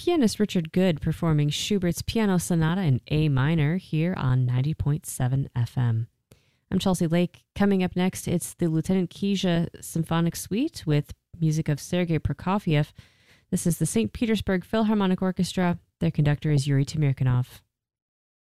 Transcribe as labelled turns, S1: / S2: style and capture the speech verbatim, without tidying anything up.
S1: pianist Richard Good performing Schubert's Piano Sonata in A minor here on ninety point seven F M. I'm Chelsea Lake. Coming up next, it's the Lieutenant Kizha Symphonic Suite with music of Sergei Prokofiev. This is the Saint Petersburg Philharmonic Orchestra. Their conductor is Yuri Temirkanov.